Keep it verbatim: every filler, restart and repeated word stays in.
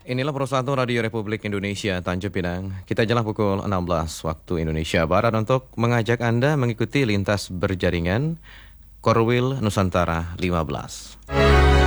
Inilah Persatu Radio Republik Indonesia Tanjung Pinang. Kita jalan pukul enam belas waktu Indonesia Barat untuk mengajak Anda mengikuti lintas berjaringan Korwil Nusantara lima belas.